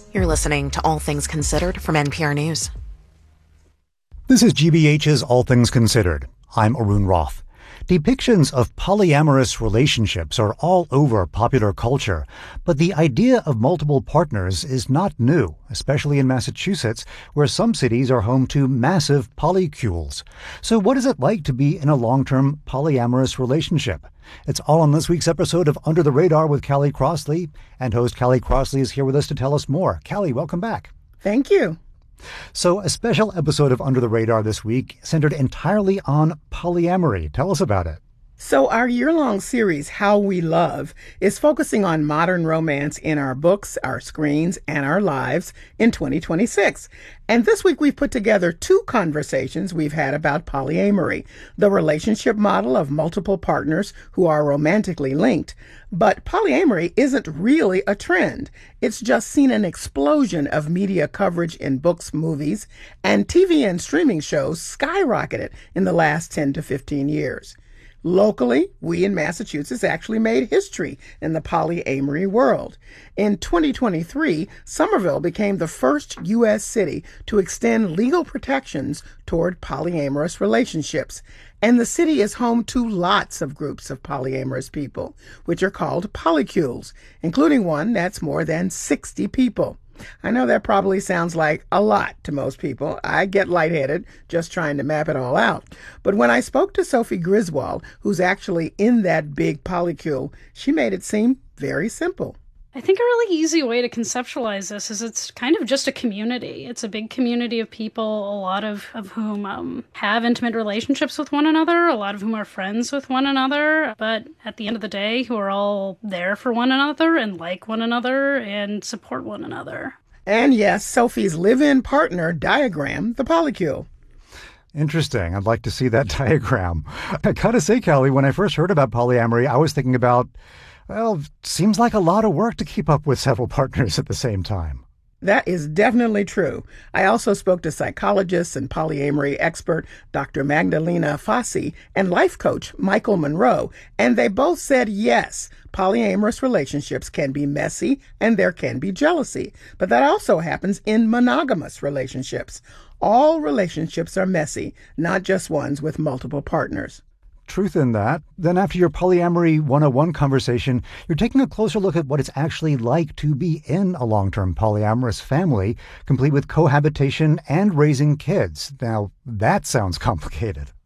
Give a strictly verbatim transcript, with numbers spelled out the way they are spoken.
You're listening to All Things Considered from N P R News. This is G B H's All Things Considered. I'm Arun Roth. Depictions of polyamorous relationships are all over popular culture, but the idea of multiple partners is not new, especially in Massachusetts, where some cities are home to massive polycules. So what is it like to be in a long-term polyamorous relationship? It's all on this week's episode of Under the Radar with Callie Crossley, and host Callie Crossley is here with us to tell us more. Callie, welcome back. Thank you. So a special episode of Under the Radar this week centered entirely on polyamory. Tell us about it. So our year-long series, How We Love, is focusing on modern romance in our books, our screens, and our lives in twenty twenty-six. And this week we've put together two conversations we've had about polyamory, the relationship model of multiple partners who are romantically linked. But polyamory isn't really a trend. It's just seen an explosion of media coverage in books, movies, and T V and streaming shows skyrocketed in the last ten to fifteen years. Locally, we in Massachusetts actually made history in the polyamory world. In twenty twenty-three, Somerville became the first U S city to extend legal protections toward polyamorous relationships. And the city is home to lots of groups of polyamorous people, which are called polycules, including one that's more than sixty people. I know that probably sounds like a lot to most people. I get lightheaded just trying to map it all out. But when I spoke to Sophie Griswold, who's actually in that big polycule, she made it seem very simple. I think a really easy way to conceptualize this is it's kind of just a community. It's a big community of people, a lot of, of whom um, have intimate relationships with one another, a lot of whom are friends with one another, but at the end of the day, who are all there for one another and like one another and support one another. And yes, Sophie's live-in partner diagram the polycule. Interesting. I'd like to see that diagram. I gotta say, Callie, when I first heard about polyamory, I was thinking about, well, seems like a lot of work to keep up with several partners at the same time. That is definitely true. I also spoke to psychologist and polyamory expert Doctor Magdalena Fassi and life coach Michael Monroe, and they both said yes, polyamorous relationships can be messy and there can be jealousy, but that also happens in monogamous relationships. All relationships are messy, not just ones with multiple partners. Truth in that. Then after your Polyamory one oh one conversation, you're taking a closer look at what it's actually like to be in a long-term polyamorous family, complete with cohabitation and raising kids. Now, that sounds complicated.